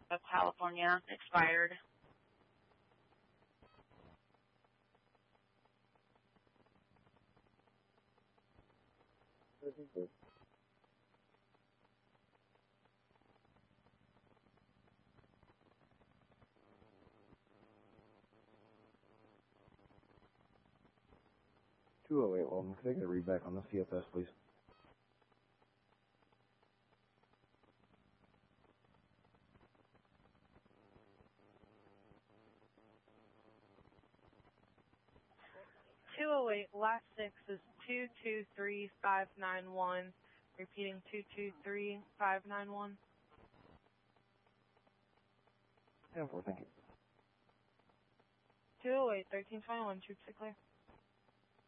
of California, expired. Okay. 208, Walden. Could I get a read back on the CFS, please? Last 6 is 223591. Repeating 223591. 10-4, thank you. 208, 1321, troops are clear.